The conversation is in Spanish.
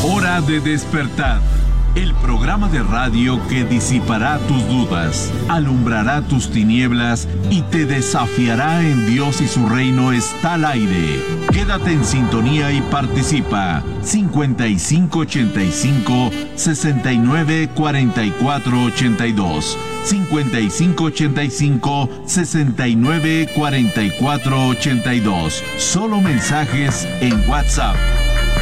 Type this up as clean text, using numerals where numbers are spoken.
Hora de despertar. El programa de radio que disipará tus dudas, alumbrará tus tinieblas y te desafiará en Dios y su reino está al aire. Quédate en sintonía y participa. 5585 69 44 82. 5585 69 44 82. Solo mensajes en WhatsApp.